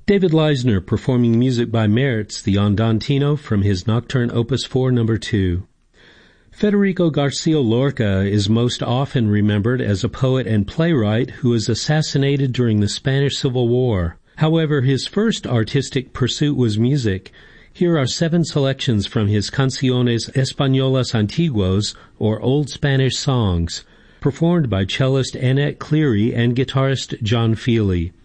David Leisner performing music by Mertz, the Andantino from his Nocturne Opus 4 No. 2. Federico Garcia Lorca is most often remembered as a poet and playwright who was assassinated during the Spanish Civil War. However, his first artistic pursuit was music. Here are 7 selections from his Canciones Españolas Antiguos, or Old Spanish Songs, performed by cellist Annette Cleary and guitarist John Feely.